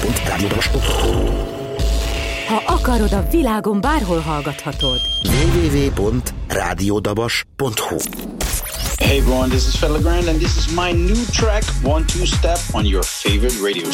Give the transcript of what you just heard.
www.radiodabas.hu. Ha akarod, a világon bárhol hallgathatod. www.radiodabas.hu. Hey everyone, this is Fela Grand and this is my new track, 1-2 Step, on your favorite radio